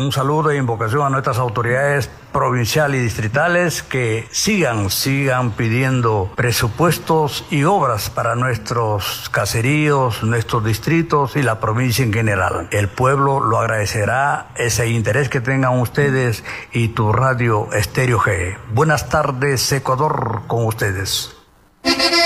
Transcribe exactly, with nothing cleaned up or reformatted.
Un saludo e invocación a nuestras autoridades provinciales y distritales que sigan, sigan pidiendo presupuestos y obras para nuestros caseríos, nuestros distritos y la provincia en general. El pueblo lo agradecerá, ese interés que tengan ustedes y tu radio Estéreo G. Buenas tardes, Ecuador, con ustedes.